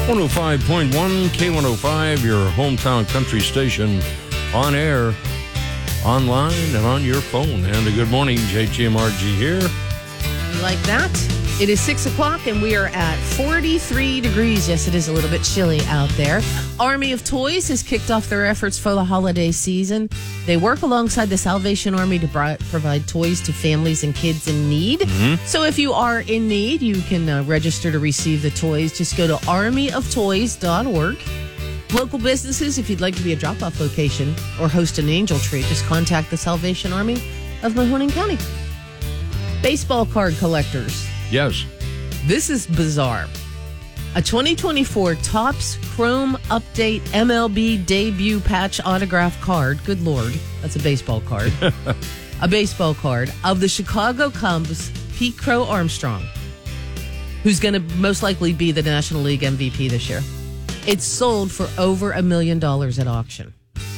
105.1 K105, your hometown country station, on air, online, and on your phone. And a good morning, JTMRG here. You like that? It is 6 o'clock and we are at 43 degrees. Yes, it is a little bit chilly out there. Army of Toys has kicked off their efforts for the holiday season. They work alongside the Salvation Army to provide toys to families and kids in need. So if you are in need, you can register to receive the toys. Just go to armyoftoys.org. Local businesses, if you'd like to be a drop-off location or host an angel tree, just contact the Salvation Army of Mahoning County. Baseball card collectors. Yes. This is bizarre. A 2024 Topps Chrome Update MLB debut patch autograph card. Good Lord. That's a baseball card. A baseball card of the Chicago Cubs, Pete Crow Armstrong, who's going to most likely be the National League MVP this year. It's sold for over $1 million at auction.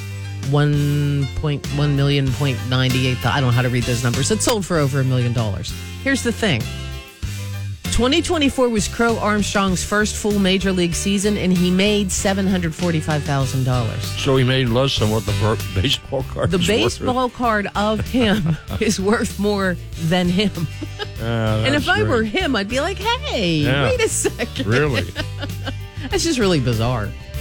1.1 million, 0.98. I don't know how to read those numbers. It's sold for over $1 million. Here's the thing. 2024 was Crow Armstrong's first full major league season, and he made $745,000. So he made less than what the baseball card The is baseball worth. card of him is worth more than him. And if I were him, I'd be like, hey, wait a second. Really? That's just really bizarre.